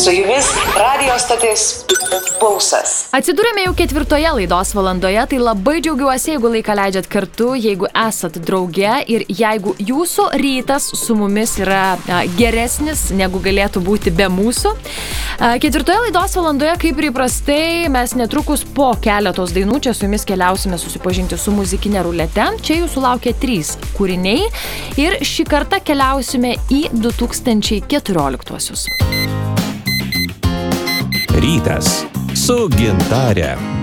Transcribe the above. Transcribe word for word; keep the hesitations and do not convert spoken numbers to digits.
Su jumis radijo stotis Pulsas. Atsidūrėme jau ketvirtoje laidos valandoje, tai labai džiaugiuosi, jeigu laiką leidžiat kartu, jeigu esat drauge ir jeigu jūsų rytas su mumis yra geresnis, negu galėtų būti be mūsų. Ketvirtoje laidos valandoje, kaip ir įprastai, mes netrukus po keletos dainų čia su jumis keliausime susipažinti su muzikinė rulete. Čia jūsų laukia trys kūriniai ir šį kartą keliausime į du tūkstančiai keturioliktuosius. Rytas su Gintare.